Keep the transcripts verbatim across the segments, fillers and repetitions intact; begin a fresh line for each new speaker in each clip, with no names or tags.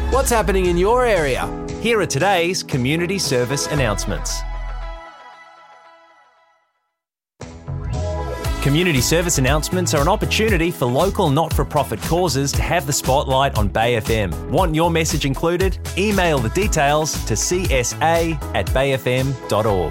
What's happening in your area?
Here are today's community service announcements. Community service announcements are an opportunity for local not-for-profit causes to have the spotlight on Bay F M. Want your message included? Email the details to c s a at bay f m dot org.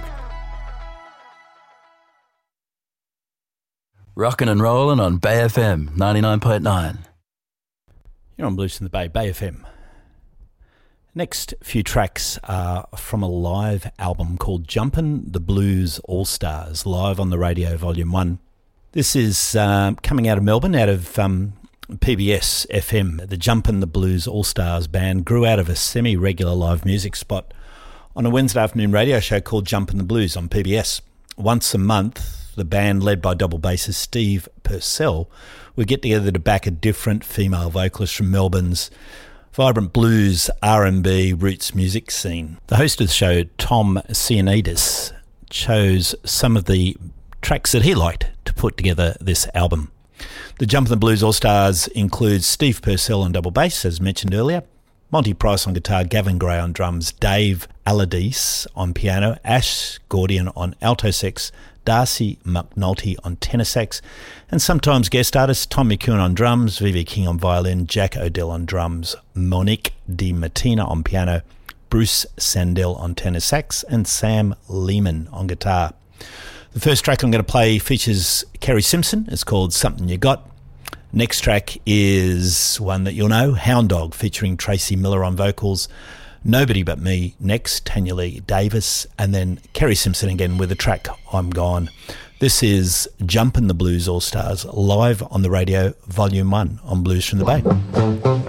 Rockin' and rollin' on Bay F M ninety-nine point nine.
You're on Blues in the Bay, Bay F M. Next few tracks are from a live album called Jumpin' the Blues All-Stars, live on the radio, Volume one. This is um, coming out of Melbourne, out of um, P B S F M. The Jumpin' the Blues All-Stars band grew out of a semi-regular live music spot on a Wednesday afternoon radio show called Jumpin' the Blues on P B S. Once a month, the band, led by double bassist Steve Purcell, would get together to back a different female vocalist from Melbourne's vibrant blues, R and B, roots music scene. The host of the show, Tom Sioannidis, chose some of the tracks that he liked to put together this album. The Jumpin' the Blues All-Stars includes Steve Purcell on double bass, as mentioned earlier, Monty Price on guitar, Gavin Gray on drums, Dave Allardyce on piano, Ash Gordian on alto sax, Darcy McNulty on tenor sax, and sometimes guest artists Tom McEwen on drums, Vivi King on violin, Jack O'Dell on drums, Monique Di Martina on piano, Bruce Sandell on tenor sax, and Sam Lehman on guitar. The first track I'm going to play features Kerry Simpson. It's called Something You Got. Next track is one that you'll know, Hound Dog, featuring Tracy Miller on vocals, Nobody But Me next, Tanya Lee Davis, and then Kerry Simpson again with the track I'm Gone. This is Jumpin' the Blues All-Stars, live on the radio, Volume one on Blues from the Bay.